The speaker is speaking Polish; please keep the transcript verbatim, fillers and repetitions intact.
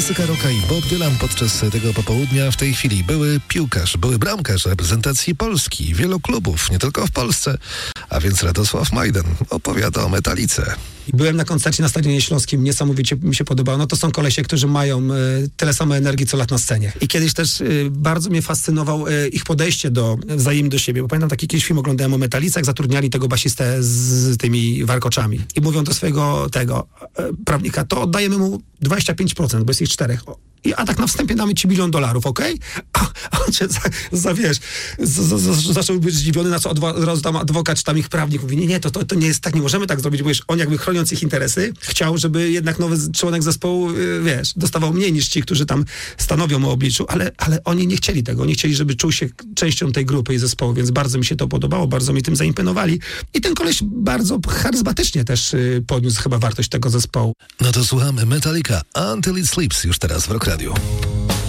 klasyka rocka i Bob Dylan podczas tego popołudnia. W tej chwili były piłkarz, były bramkarz reprezentacji Polski, wielu klubów, nie tylko w Polsce, a więc Radosław Majdan opowiada o Metalice. Byłem na koncercie na Stadionie Śląskim, niesamowicie mi się podobało. No to są kolesie, którzy mają y, tyle samo energii, co lat na scenie. I kiedyś też y, bardzo mnie fascynował y, ich podejście do, wzajemnie do siebie, bo pamiętam taki kiedyś film oglądałem o Metalice, jak zatrudniali tego basistę z, z tymi warkoczami. I mówią do swojego tego y, prawnika, to oddajemy mu dwadzieścia pięć procent, bo jest ich czterech. O, i, a tak na wstępie damy ci milion dolarów, okej? Okay? A on cię za, za wiesz, z, z, z, zaczął być zdziwiony, na co od razu tam adwokat, czy tam ich prawnik mówi, nie, nie, to, to, to nie jest tak, nie możemy tak zrobić, bo wiesz, on jakby chroniąc ich interesy, chciał, żeby jednak nowy członek zespołu, wiesz, dostawał mniej niż ci, którzy tam stanowią o obliczu, ale, ale oni nie chcieli tego, oni chcieli, żeby czuł się częścią tej grupy i zespołu, więc bardzo mi się to podobało, bardzo mi tym zaimponowali. I ten koleś bardzo charyzmatycznie też y, podniósł chyba wartość tego zespołu. No to słuchamy Metallica, Until It Sleeps, już teraz w Rock Radio.